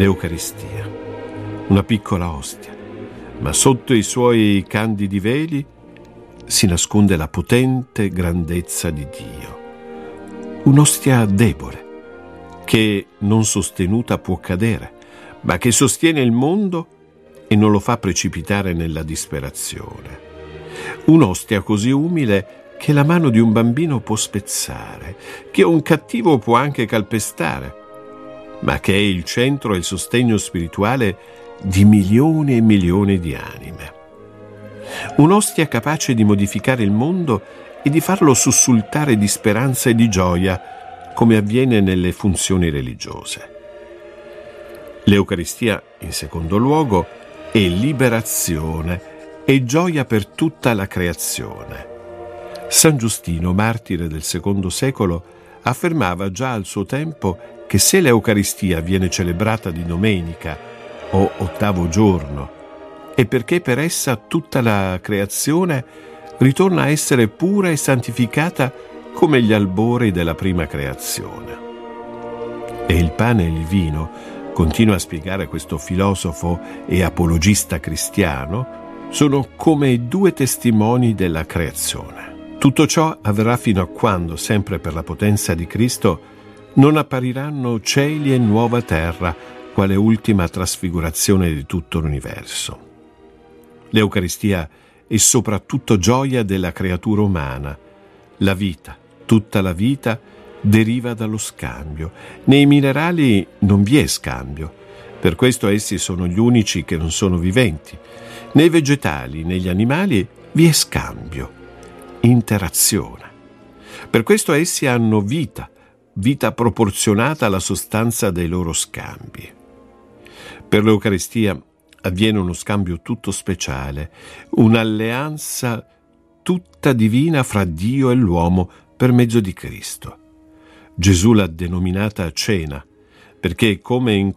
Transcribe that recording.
L'Eucaristia, una piccola ostia, ma sotto i suoi candidi veli si nasconde la potente grandezza di Dio. Un'ostia debole, che non sostenuta può cadere, ma che sostiene il mondo e non lo fa precipitare nella disperazione. Un'ostia così umile che la mano di un bambino può spezzare, che un cattivo può anche calpestare, ma che è il centro e il sostegno spirituale di milioni e milioni di anime. Un'ostia capace di modificare il mondo e di farlo sussultare di speranza e di gioia, come avviene nelle funzioni religiose. L'Eucaristia, in secondo luogo, è liberazione e gioia per tutta la creazione. San Giustino, martire del II secolo, affermava già al suo tempo che se l'Eucaristia viene celebrata di domenica o ottavo giorno, è perché per essa tutta la creazione ritorna a essere pura e santificata come gli albori della prima creazione. E il pane e il vino, continua a spiegare questo filosofo e apologista cristiano, sono come i due testimoni della creazione. Tutto ciò avverrà fino a quando, sempre per la potenza di Cristo, non appariranno cieli e nuova terra, quale ultima trasfigurazione di tutto l'universo. L'Eucaristia è soprattutto gioia della creatura umana. La vita, tutta la vita, deriva dallo scambio. Nei minerali non vi è scambio, per questo essi sono gli unici che non sono viventi. Nei vegetali, negli animali, vi è scambio, interazione. Per questo essi hanno vita proporzionata alla sostanza dei loro scambi. Per l'Eucaristia avviene uno scambio tutto speciale, un'alleanza tutta divina fra Dio e l'uomo per mezzo di Cristo. Gesù l'ha denominata cena, perché come in